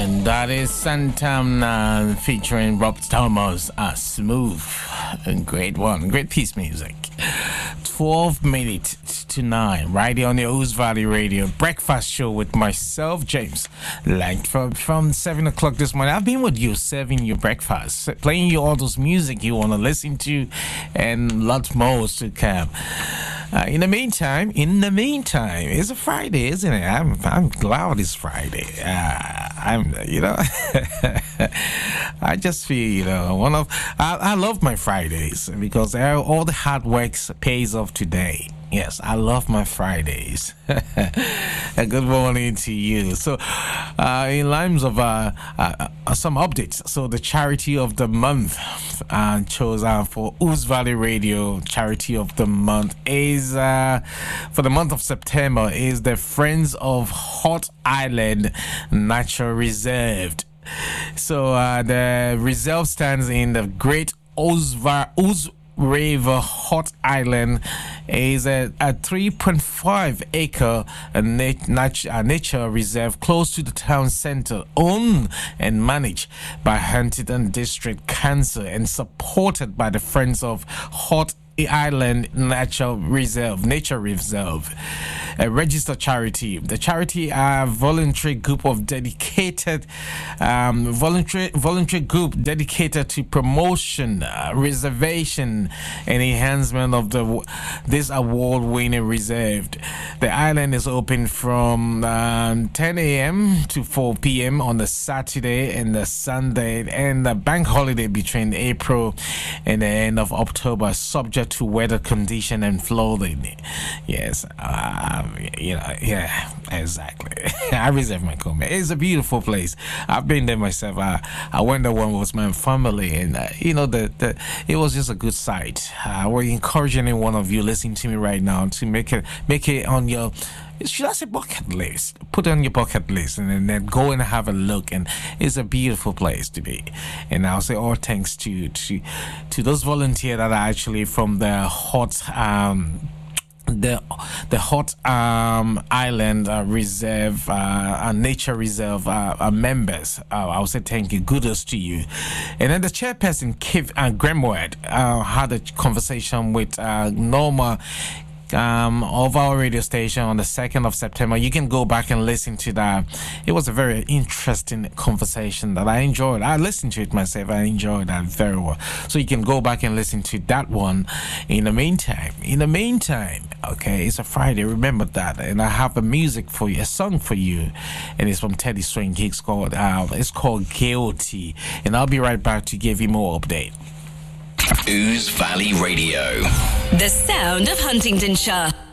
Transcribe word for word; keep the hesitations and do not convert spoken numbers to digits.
And that is Santana featuring Rob Thomas. Uh, smooth. A great one. Great piece music. twelve minutes to nine. Right here on the Oz Valley Radio Breakfast Show with myself, James Langford, from seven o'clock this morning. I've been with you serving you breakfast, playing you all those music you want to listen to, and lots more to come. Uh, in the meantime, in the meantime, it's a Friday, isn't it? I'm I'm glad it's Friday. Uh, I'm, you know, I just feel, you know, one of I, I love my Fridays because all the hard work pays off today. Yes, I love my Fridays. A good morning to you. So, uh, in lines of uh, uh, uh, some updates. So, the charity of the month uh, chosen for Oz Valley Radio charity of the month is uh, for the month of September is the Friends of Hot Island Natural Reserve. So, uh, the reserve stands in the Great Oz Oz River Hot Island is a, a three point five acre nat- nat- uh, nature reserve close to the town center, owned and managed by Huntington District Council and supported by the Friends of Hot Island Natural Reserve, Nature Reserve, a registered charity. The charity are a voluntary group of dedicated, um, voluntary voluntary group dedicated to promotion, uh, reservation, and enhancement of the this award-winning reserve. The island is open from um, ten a.m. to four p.m. on the Saturday and the Sunday, and the bank holiday between April and the end of October, subject to weather condition and flooding. Yes, um, you know, yeah, exactly. I reserve my comment. It's a beautiful place. I've been there myself. I, I went there one with my family, and uh, you know, the, the it was just a good sight. Uh, we're encouraging any one of you listening to me right now to make it make it on your, should I say, bucket list? Put it on your bucket list and then, then go and have a look. And it's a beautiful place to be. And I'll say all thanks to to to those volunteers that are actually from the hot um the the hot um island uh, reserve uh, uh nature reserve uh, uh members. uh, I'll say thank you, kudos to you. And then the chairperson Kev uh, Gremward uh, had a conversation with uh, Norma Um, of our radio station on the second of September. You can go back and listen to that. It was a very interesting conversation that I enjoyed. I listened to it myself. I enjoyed that very well. So you can go back and listen to that one. In the meantime, in the meantime, okay, it's a Friday. Remember that. And I have a music for you, a song for you, and it's from Teddy Swing. It's called uh, it's called Guilty. And I'll be right back to give you more update. Oz Valley Radio. The sound of Huntingdonshire.